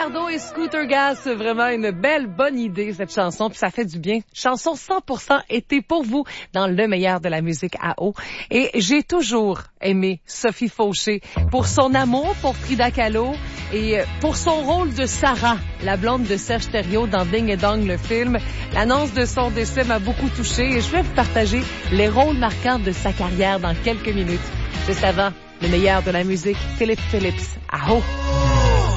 Ricardo et Scooter Gas, vraiment une belle, bonne idée, cette chanson, puis ça fait du bien. Chanson 100% été pour vous dans le meilleur de la musique à eau. Et j'ai toujours aimé Sophie Fauché pour son amour pour Frida Kahlo et pour son rôle de Sarah, la blonde de Serge Thériault dans Ding et Dong, le film. L'annonce de son décès m'a beaucoup touchée et je vais vous partager les rôles marquants de sa carrière dans quelques minutes. Juste avant, le meilleur de la musique, Philippe Phillips, à eau.